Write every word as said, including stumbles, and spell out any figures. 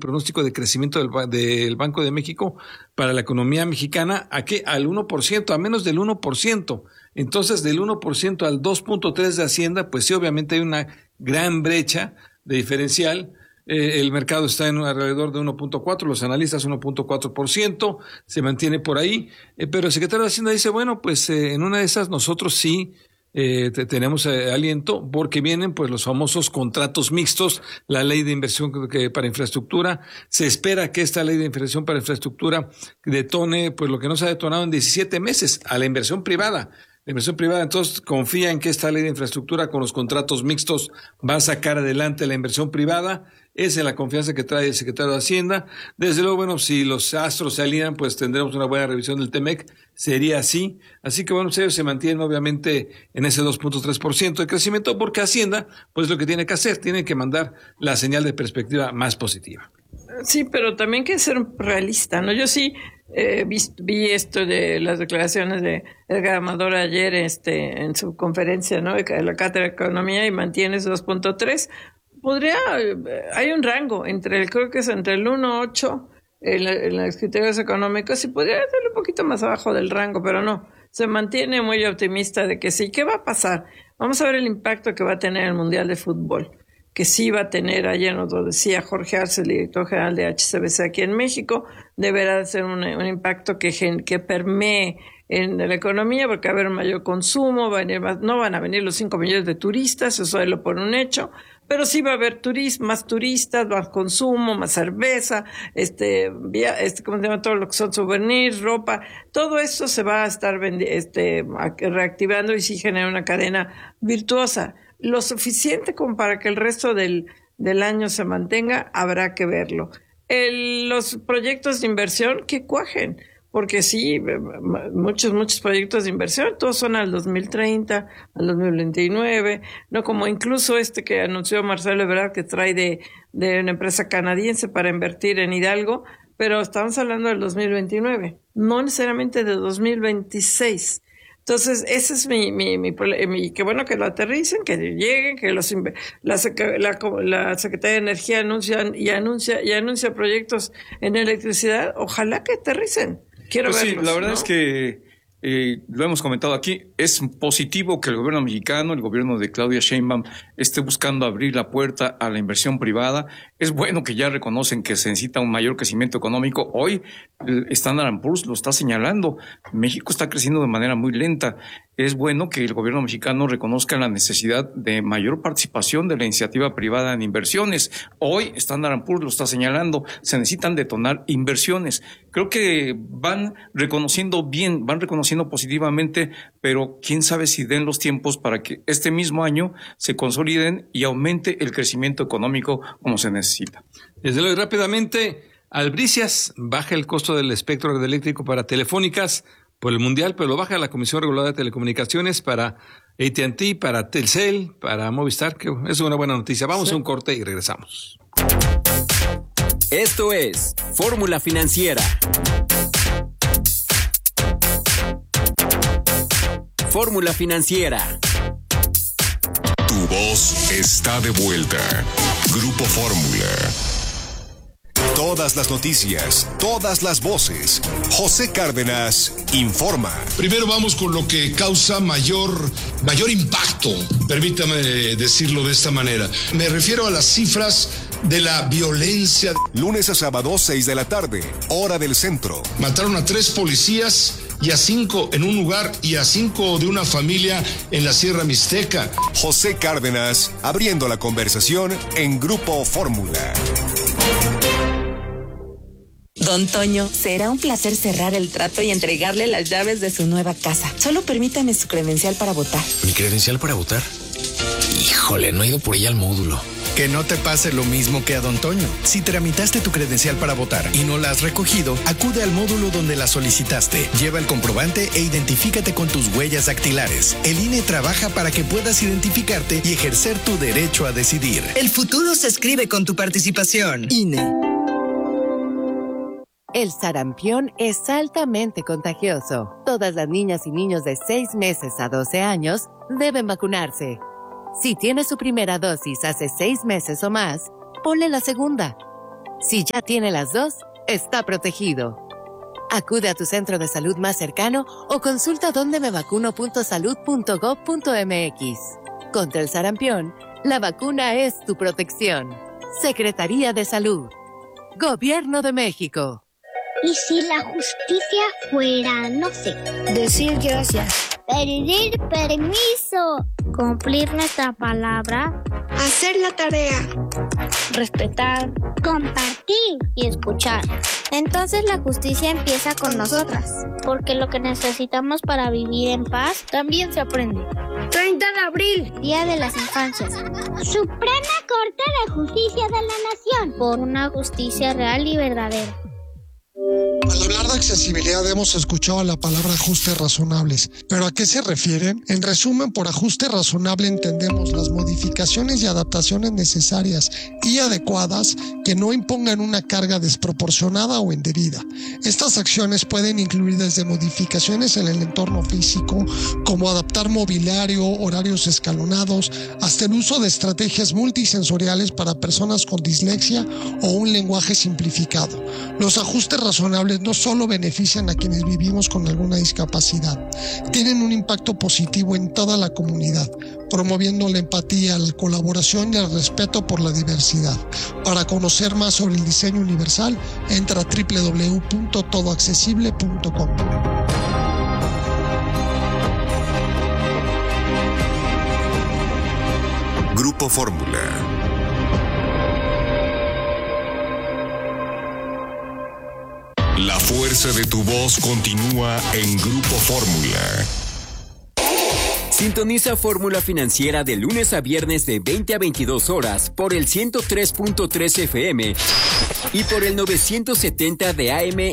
pronóstico de crecimiento del, del Banco de México para la economía mexicana a qué, al uno por ciento, a menos del uno por ciento. Entonces, del uno por ciento al dos punto tres por ciento de Hacienda, pues sí, obviamente hay una gran brecha de diferencial. Eh, el mercado está en alrededor de uno punto cuatro, los analistas uno punto cuatro por ciento, se mantiene por ahí, eh, pero el secretario de Hacienda dice, bueno, pues eh, en una de esas nosotros sí eh, te, tenemos eh, aliento, porque vienen pues los famosos contratos mixtos, la ley de inversión que, para infraestructura. Se espera que esta ley de inversión para infraestructura detone pues lo que no se ha detonado en diecisiete meses a la inversión privada. La inversión privada, entonces, confía en que esta ley de infraestructura con los contratos mixtos va a sacar adelante la inversión privada. Esa es la confianza que trae el secretario de Hacienda. Desde luego, bueno, si los astros se alinean, pues tendremos una buena revisión del Temec. Sería así. Así que, bueno, ellos se mantienen, obviamente, en ese dos punto tres por ciento de crecimiento, porque Hacienda, pues lo que tiene que hacer, tiene que mandar la señal de perspectiva más positiva. Sí, pero también hay que ser realista, ¿no? Yo sí eh, vi, vi esto de las declaraciones de Edgar Amador ayer este, en su conferencia, ¿no? De la Cátedra de Economía, y mantiene ese dos punto tres. Podría, hay un rango entre el, creo que es entre el uno punto ocho en, en los criterios económicos, y podría estar un poquito más abajo del rango, pero no. Se mantiene muy optimista de que sí. ¿Qué va a pasar? Vamos a ver el impacto que va a tener el Mundial de Fútbol, que sí va a tener, ayer nos lo decía Jorge Arce, el director general de H C B C aquí en México, deberá de ser un, un impacto que, que permee en la economía, porque va a haber un mayor consumo, va a venir más, no van a venir los cinco millones de turistas, eso es lo por un hecho, pero sí va a haber turismo, más turistas, más consumo, más cerveza, este, vía, este, ¿cómo se llama? Todo lo que son souvenirs, ropa, todo esto se va a estar vendi- este, reactivando, y sí genera una cadena virtuosa. Lo suficiente como para que el resto del, del año se mantenga, habrá que verlo. El, los proyectos de inversión que cuajen, porque sí, muchos, muchos proyectos de inversión, todos son al dos mil treinta, al dos mil veintinueve, no como incluso este que anunció Marcelo Ebrard, que trae de, de una empresa canadiense para invertir en Hidalgo, pero estamos hablando del dos mil veintinueve, no necesariamente de dos mil veintiséis. Entonces, ese es mi, mi, mi, mi, qué bueno que lo aterricen, que lleguen, que los, la, la, la Secretaría de Energía anuncia y anuncia, y anuncia proyectos en electricidad, ojalá que aterricen. Quiero pues verlos, sí, la verdad ¿no? es que eh, lo hemos comentado aquí, es positivo que el gobierno mexicano, el gobierno de Claudia Sheinbaum, esté buscando abrir la puerta a la inversión privada. Es bueno que ya reconocen que se necesita un mayor crecimiento económico. Hoy el Standard and Poor's lo está señalando. México está creciendo de manera muy lenta. Es bueno que el gobierno mexicano reconozca la necesidad de mayor participación de la iniciativa privada en inversiones. Hoy Standard and Poor's lo está señalando. Se necesitan detonar inversiones. Creo que van reconociendo bien, van reconociendo positivamente, pero quién sabe si den los tiempos para que este mismo año se consoliden y aumente el crecimiento económico como se necesita. Desde luego, rápidamente, Albricias baja el costo del espectro radioeléctrico para telefónicas por el Mundial, pero lo baja la Comisión Reguladora de Telecomunicaciones para A T and T, para Telcel, para Movistar, que es una buena noticia. Vamos sí. a un corte y regresamos. Esto es Fórmula Financiera. Fórmula Financiera. Tu voz está de vuelta. Grupo Fórmula. Todas las noticias, todas las voces. José Cárdenas informa. Primero vamos con lo que causa mayor, mayor impacto, permítame decirlo de esta manera. Me refiero a las cifras de la violencia. Lunes a sábado, seis de la tarde, hora del centro. Mataron a tres policías y a cinco en un lugar y a cinco de una familia en la Sierra Mixteca. José Cárdenas, abriendo la conversación en Grupo Fórmula. Don Toño, será un placer cerrar el trato y entregarle las llaves de su nueva casa. Solo permítame su credencial para votar. ¿Mi credencial para votar? Híjole, no he ido por ella al módulo. Que no te pase lo mismo que a Don Toño. Si tramitaste tu credencial para votar y no la has recogido, acude al módulo donde la solicitaste. Lleva el comprobante e identifícate con tus huellas dactilares. El I N E trabaja para que puedas identificarte y ejercer tu derecho a decidir. El futuro se escribe con tu participación. I N E. El sarampión es altamente contagioso. Todas las niñas y niños de seis meses a doce años deben vacunarse. Si tiene su primera dosis hace seis meses o más, ponle la segunda. Si ya tiene las dos, está protegido. Acude a tu centro de salud más cercano o consulta donde me vacuno punto salud punto gob punto eme equis. Contra el sarampión, la vacuna es tu protección. Secretaría de Salud. Gobierno de México. ¿Y si la justicia fuera, no sé, decir gracias, pedir permiso, cumplir nuestra palabra, hacer la tarea, respetar, compartir y escuchar? Entonces la justicia empieza con nosotras, porque lo que necesitamos para vivir en paz también se aprende. treinta de abril, Día de las Infancias. Suprema Corte de Justicia de la Nación, por una justicia real y verdadera. Al hablar de accesibilidad hemos escuchado la palabra ajustes razonables, pero ¿a qué se refieren? En resumen, por ajuste razonable entendemos las modificaciones y adaptaciones necesarias y adecuadas que no impongan una carga desproporcionada o indebida. Estas acciones pueden incluir desde modificaciones en el entorno físico, como adaptar mobiliario, horarios escalonados, hasta el uso de estrategias multisensoriales para personas con dislexia o un lenguaje simplificado. Los ajustes razonables no solo benefician a quienes vivimos con alguna discapacidad, tienen un impacto positivo en toda la comunidad, promoviendo la empatía, la colaboración y el respeto por la diversidad. Para conocer más sobre el diseño universal, entra a doble u doble u doble u punto todo accesible punto com. Grupo Fórmula. La fuerza de tu voz continúa en Grupo Fórmula. Sintoniza Fórmula Financiera de lunes a viernes de veinte a veintidós horas por el ciento tres punto tres efe eme y por el novecientos setenta de A M